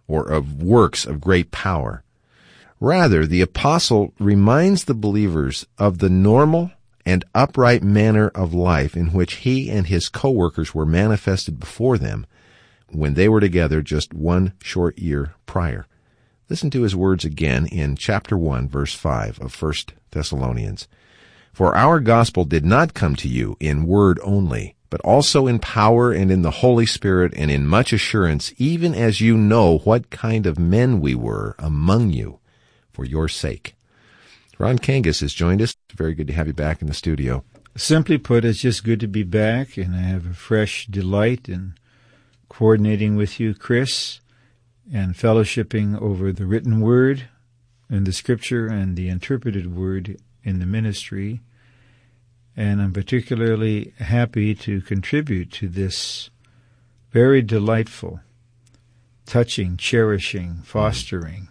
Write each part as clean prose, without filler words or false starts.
or of works of great power. Rather, the apostle reminds the believers of the normal and upright manner of life in which he and his co-workers were manifested before them when they were together just one short year prior. Listen to his words again in chapter 1, verse 5 of 1 Thessalonians. For our gospel did not come to you in word only, but also in power and in the Holy Spirit and in much assurance, even as you know what kind of men we were among you for your sake. Ron Kangas has joined us. Very good to have you back in the studio. Simply put, it's just good to be back, and I have a fresh delight in coordinating with you, Chris, and fellowshipping over the written word and the scripture and the interpreted word in the ministry. And I'm particularly happy to contribute to this very delightful, touching, cherishing, fostering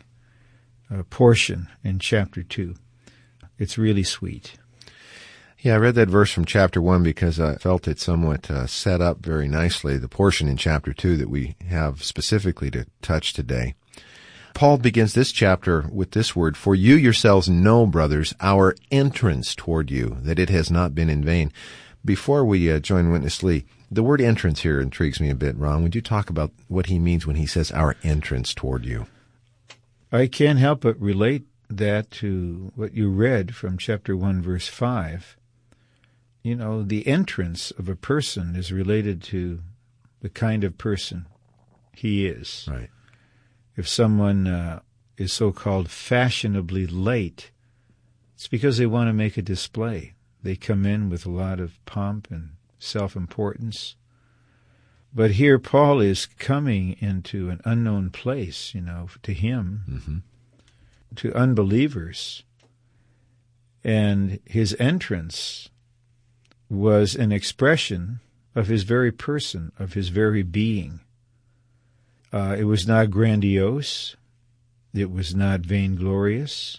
portion in chapter 2. It's really sweet. Yeah, I read that verse from chapter 1 because I felt it somewhat set up very nicely, the portion in chapter 2 that we have specifically to touch today. Paul begins this chapter with this word, "For you yourselves know, brothers, our entrance toward you, that it has not been in vain." Before we join Witness Lee, the word entrance here intrigues me a bit. Ron, would you talk about what he means when he says our entrance toward you? I can't help but relate that to what you read from chapter 1, verse 5. You know, the entrance of a person is related to the kind of person he is. Right. If someone is so-called fashionably late, it's because they want to make a display. They come in with a lot of pomp and self-importance. But here Paul is coming into an unknown place, to him, to unbelievers. And his entrance was an expression of his very person, of his very being. It was not grandiose. It was not vainglorious.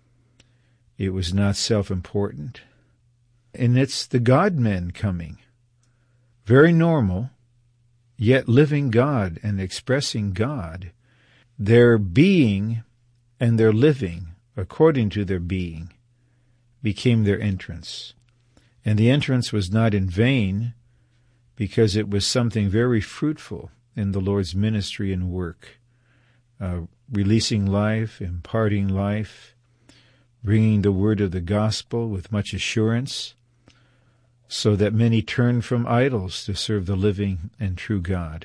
It was not self-important. And it's the God-men coming. Very normal, yet living God and expressing God. Their being and their living, according to their being, became their entrance. And the entrance was not in vain, because it was something very fruitful in the Lord's ministry and work, releasing life, imparting life, bringing the word of the gospel with much assurance, so that many turn from idols to serve the living and true God.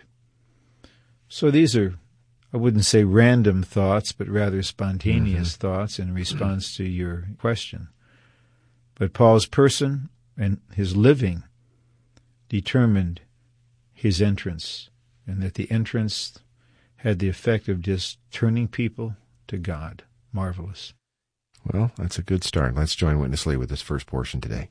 So these are, I wouldn't say random thoughts, but rather spontaneous thoughts in response to your question. But Paul's person and his living determined his entrance, and that the entrance had the effect of just turning people to God. Marvelous. Well, that's a good start. Let's join Witness Lee with this first portion today.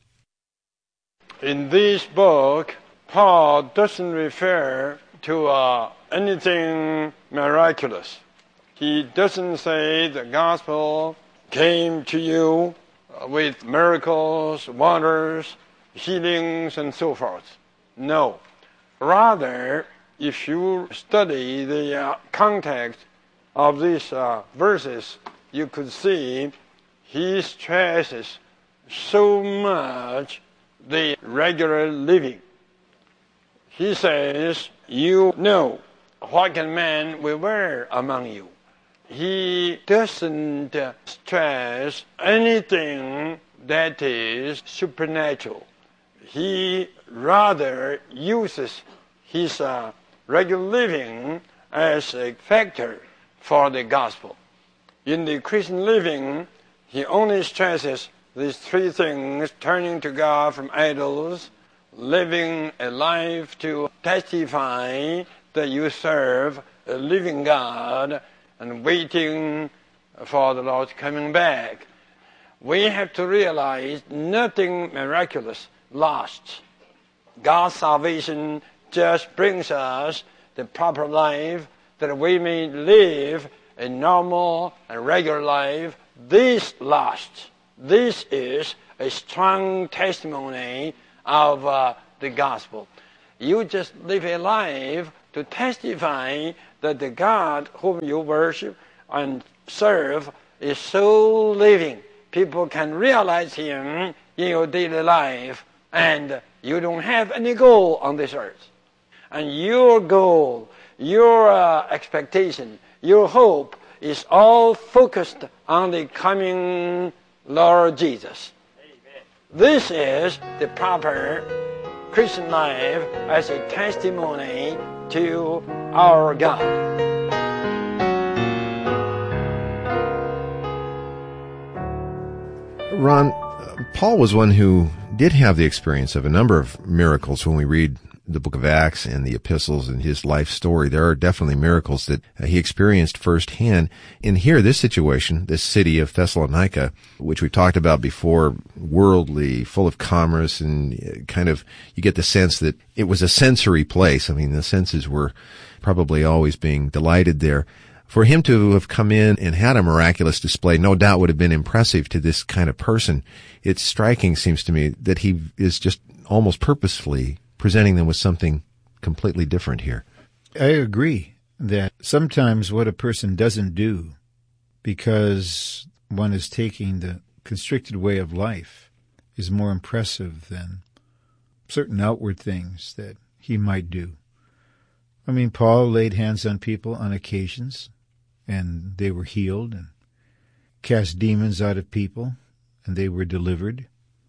In this book, Paul doesn't refer to anything miraculous. He doesn't say the gospel came to you with miracles, wonders, healings, and so forth. No. Rather, if you study the context of these verses, you could see he stresses so much the regular living. He says, you know what kind of man we were among you. He doesn't stress anything that is supernatural. He rather uses his regular living as a factor for the gospel. In the Christian living, he only stresses these three things: turning to God from idols, living a life to testify that you serve a living God, and waiting for the Lord's coming back. We have to realize nothing miraculous lasts. God's salvation just brings us the proper life that we may live a normal and regular life. This lasts. This is a strong testimony of the gospel. You just live a life to testify that the God whom you worship and serve is so living. People can realize Him in your daily life, and you don't have any goal on this earth. And your goal, your expectation, your hope is all focused on the coming Lord Jesus. Amen. This is the proper Christian life as a testimony to our God. Ron, Paul was one who did have the experience of a number of miracles. When we read the book of Acts and the epistles and his life story, there are definitely miracles that he experienced firsthand. In here, this situation, this city of Thessalonica, which we talked about before, worldly, full of commerce, and kind of, you get the sense that it was a sensory place. I mean, the senses were probably always being delighted there. For him to have come in and had a miraculous display, no doubt would have been impressive to this kind of person. It's striking, seems to me, that he is just almost purposefully presenting them with something completely different here. I agree that sometimes what a person doesn't do because one is taking the constricted way of life is more impressive than certain outward things that he might do. I mean, Paul laid hands on people on occasions, and they were healed, and cast demons out of people, and they were delivered.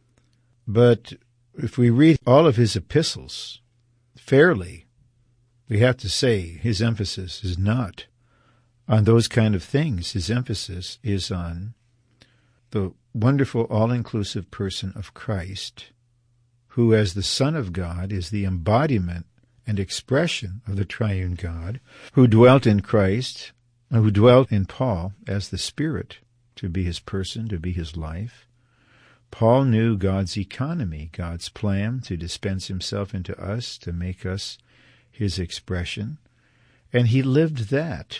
But if we read all of his epistles fairly, we have to say his emphasis is not on those kind of things. His emphasis is on the wonderful, all-inclusive person of Christ, who as the Son of God is the embodiment and expression of the triune God, who dwelt in Christ, who dwelt in Paul as the Spirit, to be his person, to be his life. Paul knew God's economy, God's plan to dispense himself into us, to make us his expression, and he lived that.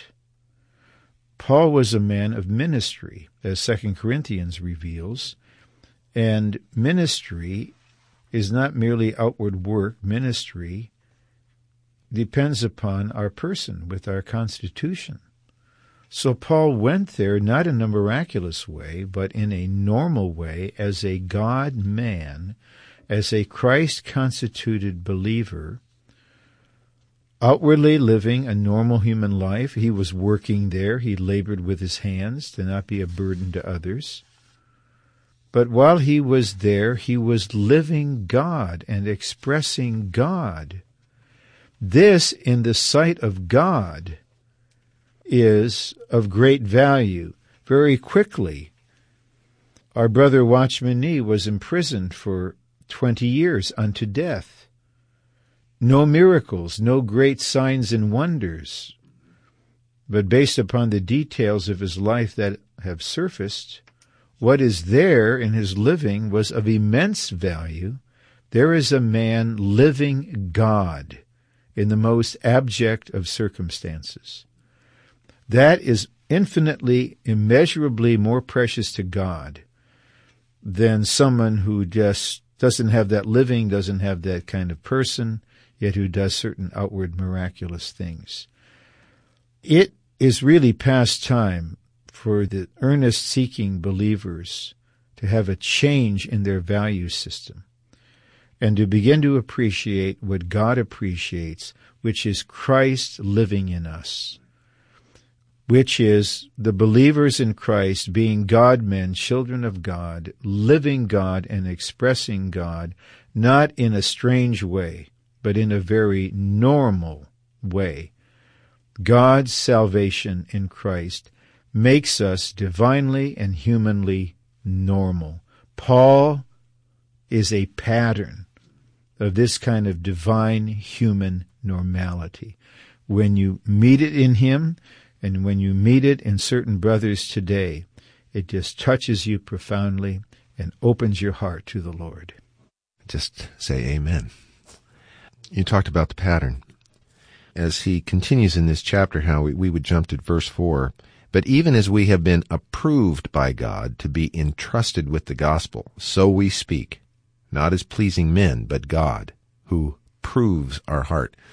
Paul was a man of ministry, as 2 Corinthians reveals, and ministry is not merely outward work. Ministry depends upon our person with our constitution. So Paul went there not in a miraculous way, but in a normal way as a God-man, as a Christ-constituted believer, outwardly living a normal human life. He was working there. He labored with his hands to not be a burden to others. But while he was there, he was living God and expressing God. This, in the sight of God, is of great value. Very quickly, our brother Watchman Nee was imprisoned for 20 years unto death. No miracles, no great signs and wonders. But based upon the details of his life that have surfaced, what is there in his living was of immense value. There is a man living God in the most abject of circumstances. That is infinitely, immeasurably more precious to God than someone who just doesn't have that living, doesn't have that kind of person, yet who does certain outward miraculous things. It is really past time for the earnest-seeking believers to have a change in their value system and to begin to appreciate what God appreciates, which is Christ living in us, which is the believers in Christ being God-men, children of God, living God and expressing God, not in a strange way, but in a very normal way. God's salvation in Christ makes us divinely and humanly normal. Paul is a pattern of this kind of divine human normality. When you meet it in him, and when you meet it in certain brothers today, it just touches you profoundly and opens your heart to the Lord. Just say amen. You talked about the pattern. As he continues in this chapter, how we would jump to verse 4, but even as we have been approved by God to be entrusted with the gospel, so we speak, not as pleasing men, but God, who proves our heart.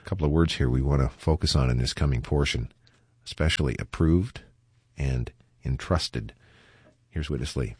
couple of words here we want to focus on in this coming portion, especially approved and entrusted. Here's Witness Lee.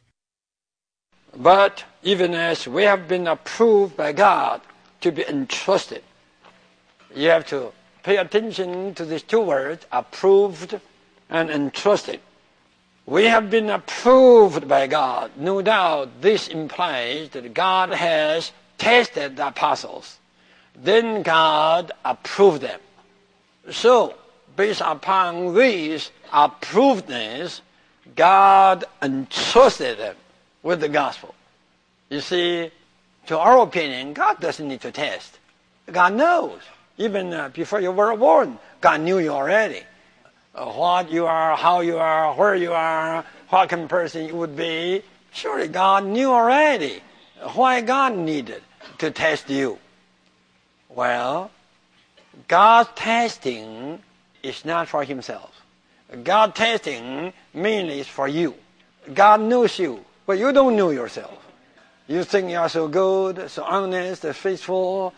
But even as we have been approved by God to be entrusted, you have to pay attention to these two words, approved and entrusted. We have been approved by God. No doubt this implies that God has tested the apostles. Then God approved them. So, based upon this approvedness, God entrusted them with the gospel. You see, to our opinion, God doesn't need to test. God knows. Even before you were born, God knew you already. What you are, how you are, where you are, what kind of person you would be. Surely God knew already. Why God needed to test you? Well, God's testing is not for himself. God's testing mainly is for you. God knows you, but you don't know yourself. You think you are so good, so honest, faithful.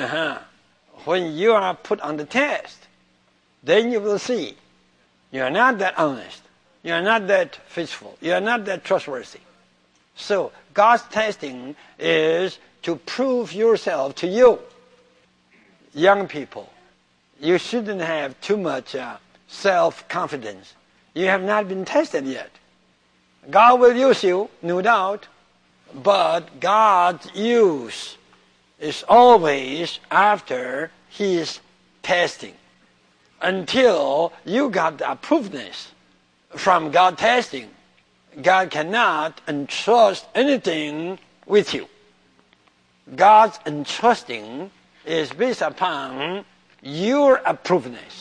When you are put on the test, then you will see you are not that honest. You are not that faithful. You are not that trustworthy. So God's testing is to prove yourself to you. Young people, you shouldn't have too much self-confidence. You have not been tested yet. God will use you, no doubt, but God's use is always after his testing. Until you got the approvedness from God testing, God cannot entrust anything with you. God's entrusting is based upon your approvedness.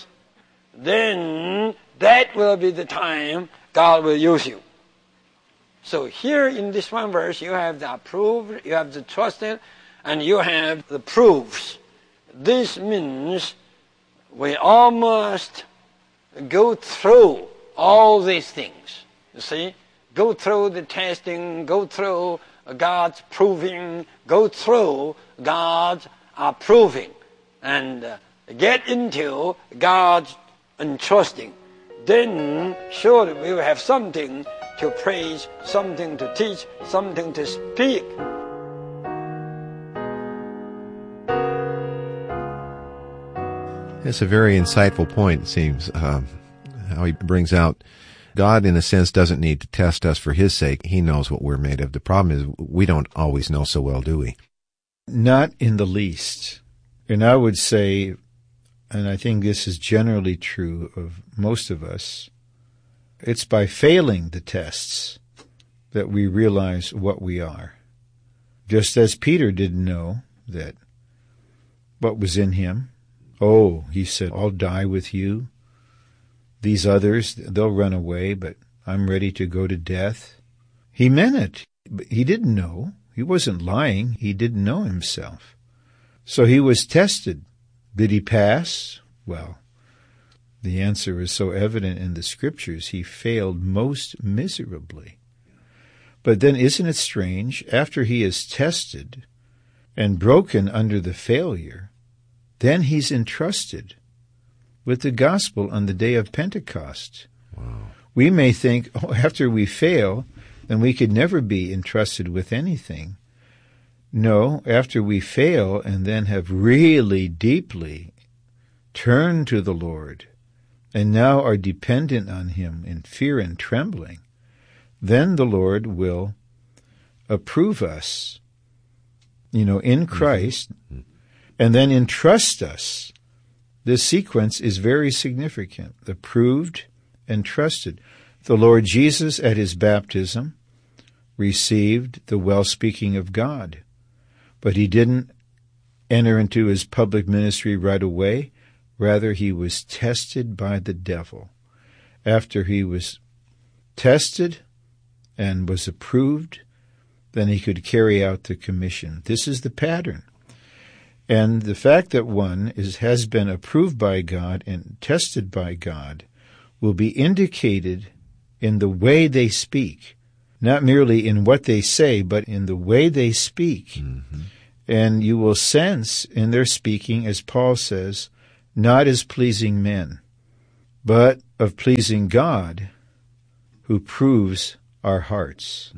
Then that will be the time God will use you. So here in this one verse, you have the approved, you have the trusted, and you have the proofs. This means we all must go through all these things. You see? Go through the testing, go through God's proving, go through God's approving, and get into God's entrusting. Then surely we will have something to praise, something to teach, something to speak. It's a very insightful point, it seems, how he brings out God, in a sense, doesn't need to test us for his sake. He knows what we're made of. The problem is we don't always know so well, do we? Not in the least. And I would say, and I think this is generally true of most of us, it's by failing the tests that we realize what we are. Just as Peter didn't know that what was in him. Oh, he said, I'll die with you. These others, they'll run away, but I'm ready to go to death. He meant it. But he didn't know. He wasn't lying. He didn't know himself. So he was tested. Did he pass? Well, the answer is so evident in the Scriptures. He failed most miserably. But then isn't it strange? After he is tested and broken under the failure, then he's entrusted with the gospel on the day of Pentecost. Wow. We may think, after we fail, then we could never be entrusted with anything. No, after we fail and then have really deeply turned to the Lord and now are dependent on him in fear and trembling, then the Lord will approve us, in Christ, and then entrust us. This sequence is very significant. Approved and trusted. The Lord Jesus at his baptism received the well-speaking of God, but he didn't enter into his public ministry right away. Rather, he was tested by the devil. After he was tested and was approved, then he could carry out the commission. This is the pattern. And the fact that one has been approved by God and tested by God will be indicated in the way they speak, not merely in what they say, but in the way they speak. Mm-hmm. And you will sense in their speaking, as Paul says, not as pleasing men, but of pleasing God, who proves our hearts.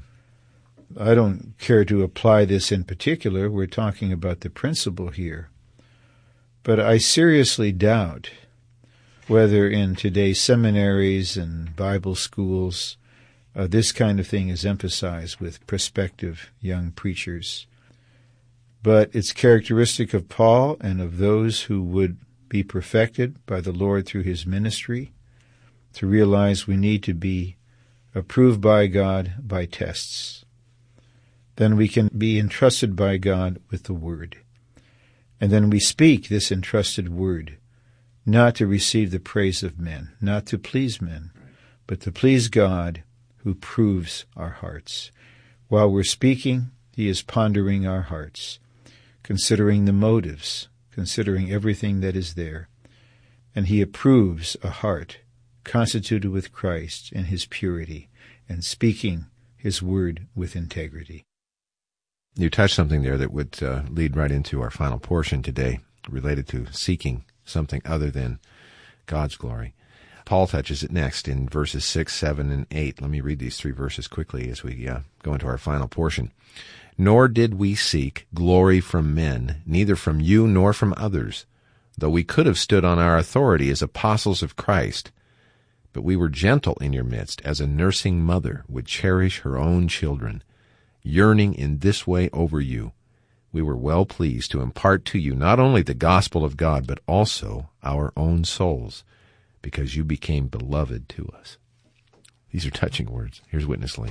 I don't care to apply this in particular. We're talking about the principle here. But I seriously doubt whether in today's seminaries and Bible schools this kind of thing is emphasized with prospective young preachers. But it's characteristic of Paul and of those who would be perfected by the Lord through his ministry to realize we need to be approved by God by tests. Then we can be entrusted by God with the Word. And then we speak this entrusted Word, not to receive the praise of men, not to please men, but to please God who proves our hearts. While we're speaking, he is pondering our hearts, considering the motives, considering everything that is there. And he approves a heart constituted with Christ in his purity and speaking his word with integrity. You touched something there that would lead right into our final portion today, related to seeking something other than God's glory. Paul touches it next in verses 6, 7, and 8. Let me read these three verses quickly as we go into our final portion. Nor did we seek glory from men, neither from you nor from others, though we could have stood on our authority as apostles of Christ. But we were gentle in your midst, as a nursing mother would cherish her own children, yearning in this way over you. We were well pleased to impart to you not only the gospel of God, but also our own souls, because you became beloved to us. These are touching words. Here's Witness Lee.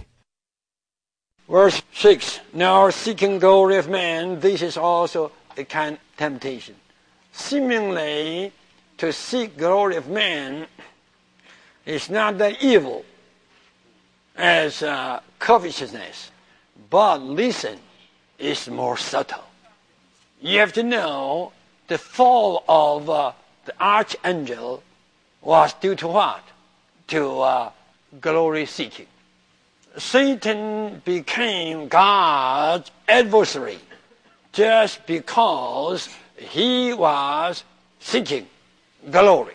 Verse 6, now seeking glory of man, this is also a kind of temptation. Seemingly, to seek glory of man is not that evil as covetousness, but listen, it's more subtle. You have to know the fall of the archangel was due to what? To glory seeking. Satan became God's adversary just because he was seeking glory.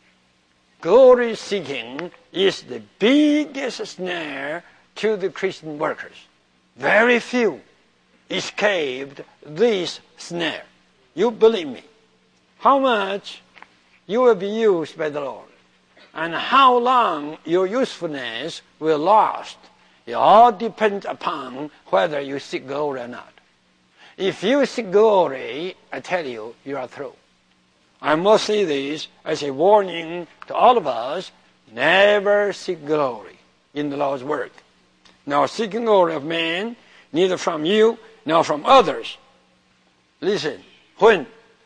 Glory seeking is the biggest snare to the Christian workers. Very few escaped this snare. You believe me. How much you will be used by the Lord and how long your usefulness will last, it all depends upon whether you seek glory or not. If you seek glory, I tell you, you are through. I must say this as a warning to all of us, never seek glory in the Lord's work. Nor seeking glory of man, neither from you, nor from others. Listen, when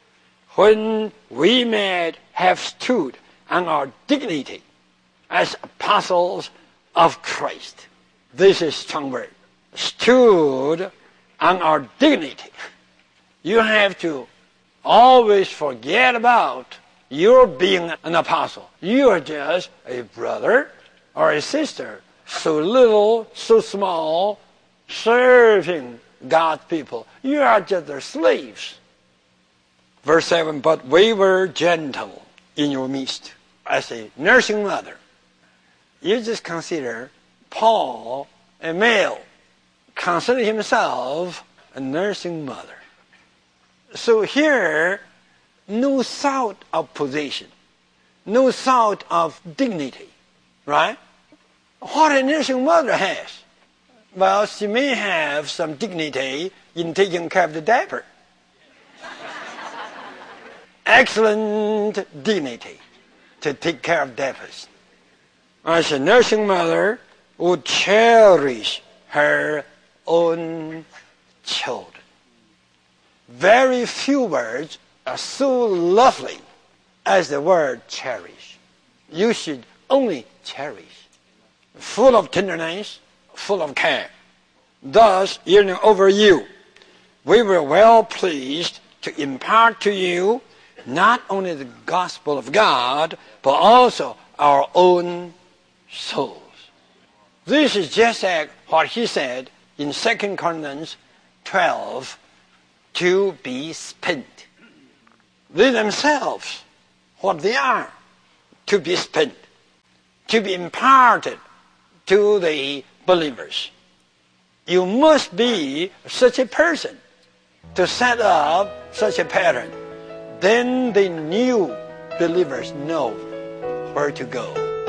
we might have stood on our dignity as apostles of Christ. This is strong word. Stood on our dignity. You have to always forget about your being an apostle. You are just a brother or a sister, so little, so small, serving God's people. You are just their slaves. Verse 7, but we were gentle in your midst as a nursing mother. You just consider Paul a male. Consider himself a nursing mother. So here, no thought of position, no thought of dignity, right? What a nursing mother has. Well, she may have some dignity in taking care of the diaper. Excellent dignity to take care of diapers. As a nursing mother would cherish her own children. Very few words are so lovely as the word cherish. You should only cherish. Full of tenderness, full of care. Thus, yearning over you, we were well pleased to impart to you not only the gospel of God, but also our own souls. This is just like what he said in 2 Corinthians 12, to be spent. they themselves, what they are, to be spent, to be imparted to the believers. You must be such a person to set up such a pattern. Then the new believers know where to go.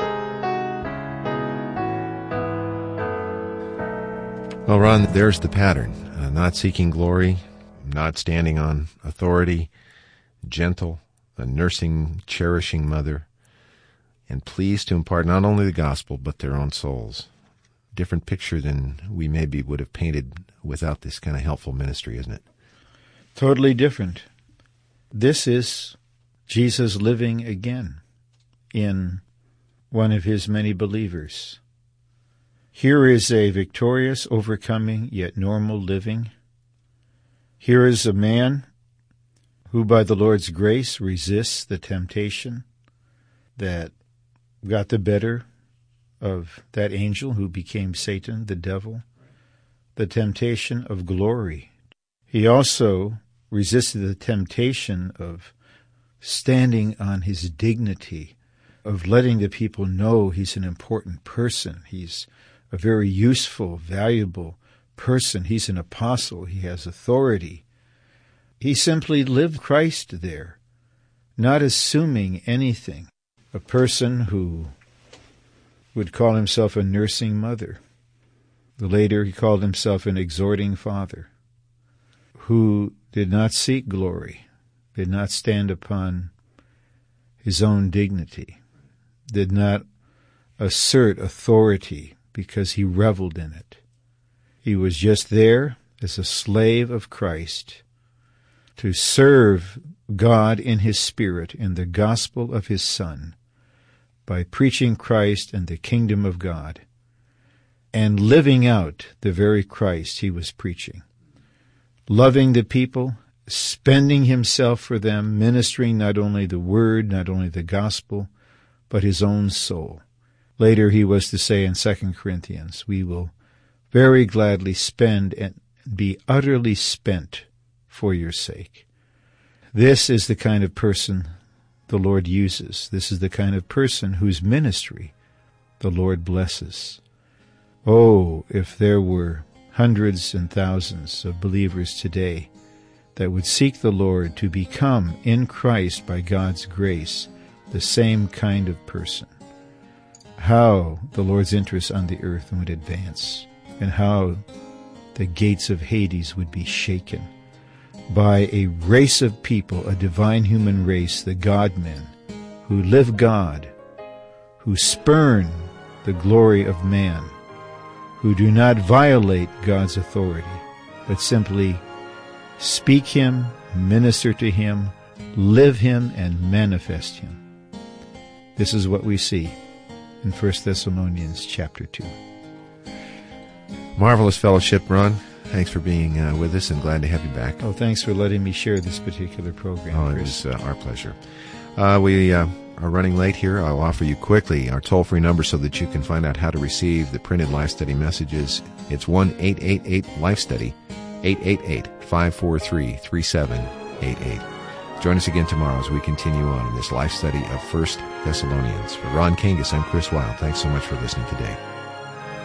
Well, Ron, there's the pattern. Not seeking glory, not standing on authority, gentle, a nursing, cherishing mother, and pleased to impart not only the gospel, but their own souls. Different picture than we maybe would have painted without this kind of helpful ministry, isn't it? Totally different. This is Jesus living again in one of his many believers. Here is a victorious, overcoming, yet normal living. Here is a man who by the Lord's grace resists the temptation that got the better of that angel who became Satan, the devil, the temptation of glory. He also resisted the temptation of standing on his dignity, of letting the people know he's an important person. He's a very useful, valuable person. He's an apostle. He has authority. He simply lived Christ there, not assuming anything. A person who would call himself a nursing mother. Later he called himself an exhorting father, who did not seek glory, did not stand upon his own dignity, did not assert authority because he reveled in it. He was just there as a slave of Christ to serve God in his Spirit in the gospel of his Son by preaching Christ and the kingdom of God and living out the very Christ he was preaching. Loving the people, spending himself for them, ministering not only the word, not only the gospel, but his own soul. Later he was to say in 2 Corinthians, we will very gladly spend and be utterly spent for your sake. This is the kind of person the Lord uses. This is the kind of person whose ministry the Lord blesses. Oh, if there were hundreds and thousands of believers today that would seek the Lord to become in Christ by God's grace the same kind of person. How the Lord's interest on the earth would advance, and how the gates of Hades would be shaken by a race of people, a divine human race, the God-men, who live God, who spurn the glory of man, who do not violate God's authority, but simply speak him, minister to him, live him, and manifest him. This is what we see in 1 Thessalonians chapter 2. Marvelous fellowship, Ron. Thanks for being with us, and glad to have you back. Oh, thanks for letting me share this particular program, Oh, Chris. it was our pleasure. We are running late here. I'll offer you quickly our toll-free number so that you can find out how to receive the printed Life Study messages. It's 1-888-LIFE-STUDY, 888-543-3788. Join us again tomorrow as we continue on in this Life Study of 1 Thessalonians. For Ron Kangas, I'm Chris Wilde. Thanks so much for listening today.